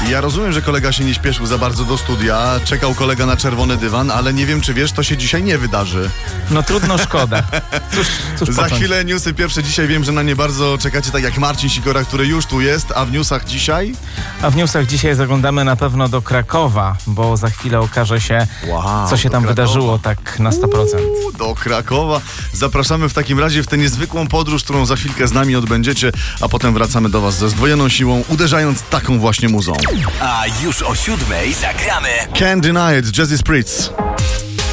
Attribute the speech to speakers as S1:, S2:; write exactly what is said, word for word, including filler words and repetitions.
S1: Ja rozumiem, że kolega się nie śpieszył za bardzo do studia, czekał kolega na czerwony dywan, ale nie wiem, czy wiesz, to się dzisiaj nie wydarzy.
S2: No trudno, szkoda. Cóż, cóż
S1: Za
S2: począć?
S1: chwilę newsy pierwsze dzisiaj. Wiem, że na nie bardzo czekacie, tak jak Marcin Sikora, który już tu jest, a w newsach dzisiaj?
S2: A w newsach dzisiaj zaglądamy na pewno do Krakowa, bo za chwilę okaże się,
S1: Wow,
S2: co się
S1: do
S2: tam
S1: Krakowa.
S2: wydarzyło tak na sto procent.
S1: Uuu, do Krakowa. Zapraszamy w takim razie w tę niezwykłą podróż, którą za chwilkę z nami odbędziecie, a potem wracamy do was ze zdwojoną siłą, uderzając taką właśnie muzą.
S3: A już o siódmej zagramy.
S1: Can't Deny It, Jazzy Spritz.